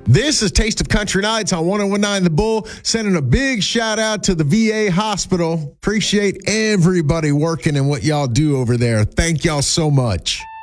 This is Taste of Country Nights on 1019 The Bull, sending a big shout out to the VA hospital. Appreciate everybody working and what y'all do over there. Thank y'all so much.